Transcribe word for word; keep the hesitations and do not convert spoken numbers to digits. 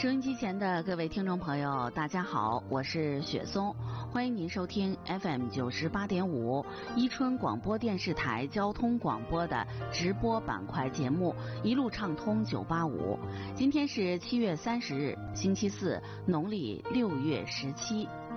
收音机前的各位听众朋友，大家好，我是雪松，欢迎您收听 F M 九十八点五伊春广播电视台交通广播的直播板块节目《一路畅通九八五》。今天是七月三十日，星期四，农历六月十七。